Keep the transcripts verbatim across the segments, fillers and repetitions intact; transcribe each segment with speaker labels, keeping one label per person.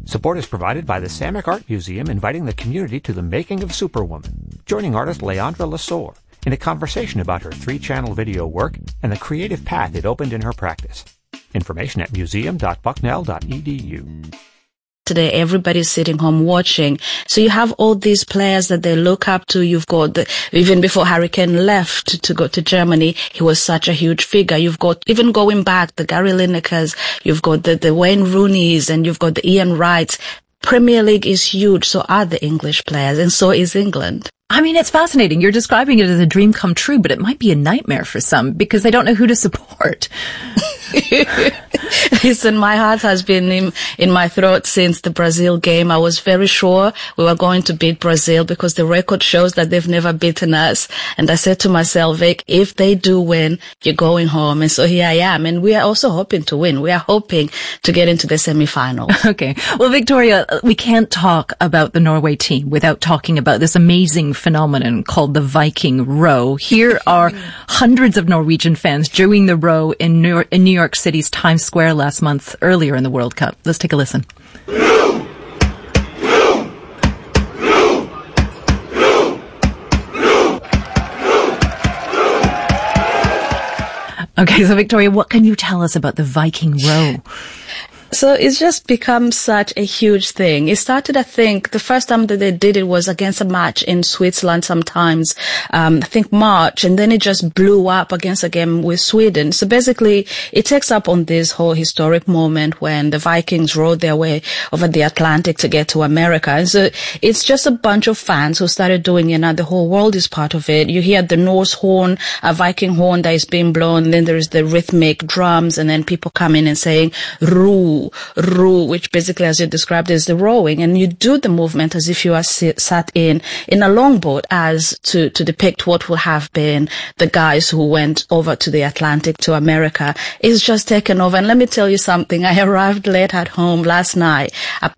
Speaker 1: Support is provided by the Samick Art Museum, inviting the community to the making of Superwoman, joining artist Leandra Lesor in a conversation about her three-channel video work and the creative path it opened in her practice. Information at museum dot bucknell dot e d u.
Speaker 2: Today, everybody's sitting home watching. So you have all these players that they look up to. You've got, the, even before Harry Kane left to go to Germany, he was such a huge figure. You've got, even going back, the Gary Linekers, you've got the, the Wayne Rooneys, and you've got the Ian Wrights. Premier League is huge, so are the English players, and so is England.
Speaker 3: I mean, it's fascinating. You're describing it as a dream come true, but it might be a nightmare for some because they don't know who to support.
Speaker 2: Listen, my heart has been in, in my throat since the Brazil game. I was very sure we were going to beat Brazil because the record shows that they've never beaten us. And I said to myself, Vic, if they do win, you're going home. And so here I am. And we are also hoping to win. We are hoping to get into the semi-finals.
Speaker 3: Okay. Well, Victoria, we can't talk about the Norway team without talking about this amazing phenomenon called the Viking Row. Here are hundreds of Norwegian fans doing the row in New York, in New York City's Times Square last month, earlier in the World Cup. Let's take a listen. Okay, so Victoria, what can you tell us about the Viking Row?
Speaker 2: So it's just become such a huge thing. It started, I think, the first time that they did it was against a match in Switzerland sometimes, um, I think March, and then it just blew up against a game with Sweden. So basically, it takes up on this whole historic moment when the Vikings rode their way over the Atlantic to get to America. And so it's just a bunch of fans who started doing it, and the whole world is part of it. You hear the Norse horn, a Viking horn that is being blown, then there is the rhythmic drums, and then people come in and saying, "Ru." Ru, which basically, as you described, is the rowing, and you do the movement as if you are sit, sat in in a longboat, as to to depict what would have been the guys who went over to the Atlantic to America. It's just taken over. And let me tell you something. I arrived late at home last night,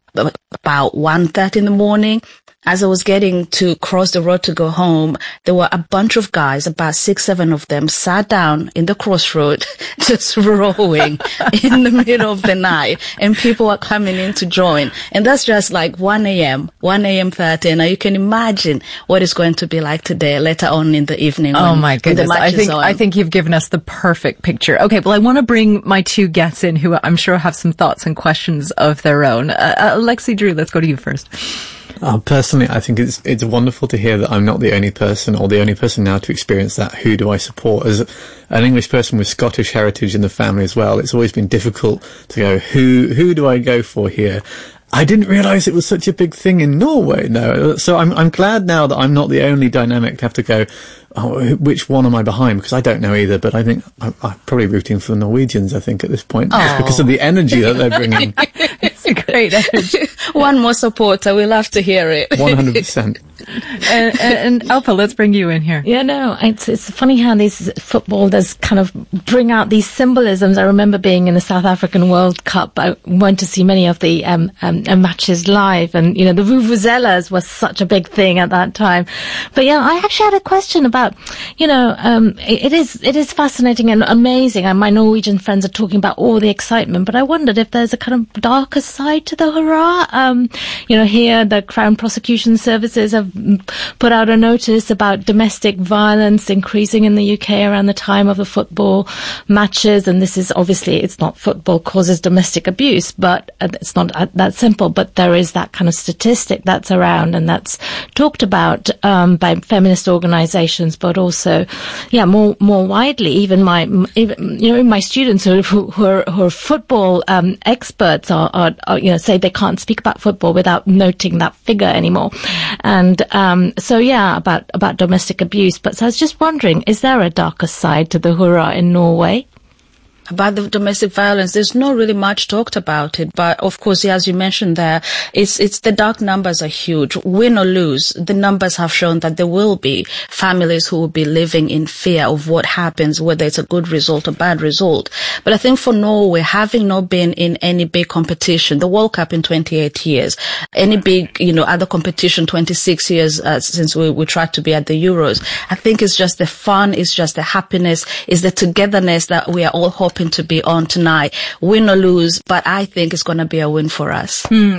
Speaker 2: about one thirty in the morning. As I was getting to cross the road to go home, there were a bunch of guys, about six, seven of them, sat down in the crossroad, just rowing in the middle of the night, and people were coming in to join. And that's just like one a.m., one a.m. thirty. Now you can imagine what it's going to be like today, later on in the evening.
Speaker 3: Oh
Speaker 2: when,
Speaker 3: my goodness.
Speaker 2: When the match
Speaker 3: I think,
Speaker 2: is on.
Speaker 3: I think you've given us the perfect picture. Okay, well, I want to bring my two guests in who I'm sure have some thoughts and questions of their own. Uh, Alexi Drew, let's go to you first.
Speaker 4: Uh, personally, I think it's it's wonderful to hear that I'm not the only person or the only person now to experience that. Who do I support? As an English person with Scottish heritage in the family as well, it's always been difficult to go, who who do I go for here? I didn't realise it was such a big thing in Norway. No, so I'm I'm glad now that I'm not the only dynamic to have to go, oh, which one am I behind? Because I don't know either, but I think I'm, I'm probably rooting for the Norwegians, I think, at this point, just because of the energy that they're bringing.
Speaker 3: It's a great energy.
Speaker 2: One more supporter. We'll have to hear it.
Speaker 4: one hundred percent.
Speaker 3: And, and, and Alpha, let's bring you in here.
Speaker 5: Yeah, no, it's it's funny how this football does kind of bring out these symbolisms. I remember being in the South African World Cup. I went to see many of the um, um, matches live, and you know the vuvuzelas was such a big thing at that time. But yeah, I actually had a question about, you know, um, it, it is it is fascinating and amazing, and my Norwegian friends are talking about all the excitement. But I wondered if there's a kind of darker side to the hurrah. Um, you know, here the Crown Prosecution Services have put out a notice about domestic violence increasing in the U K around the time of the football matches, and this is obviously, it's not football causes domestic abuse, but uh, it's not uh, that simple, but there is that kind of statistic that's around and that's talked about um, by feminist organizations, but also, yeah, more more widely. Even my, even, you know, my students who, who are who are football um, experts are, are, are, you know, say they can't speak about football without noting that figure anymore, and um, so yeah, about about domestic abuse. But so I was just wondering, is there a darker side to the hurrah in Norway?
Speaker 2: About the domestic violence, there's not really much talked about it, but of course, as you mentioned there, it's it's the dark numbers are huge. Win or lose, the numbers have shown that there will be families who will be living in fear of what happens, whether it's a good result or bad result. But I think for Norway, having not been in any big competition, the World Cup in twenty-eight years, any big, you know, other competition, twenty-six years uh, since we, we tried to be at the Euros, I think it's just the fun, it's just the happiness, it's the togetherness that we are all hoping to be on tonight, win or lose, but I think it's going to be a win for us.
Speaker 3: Mm.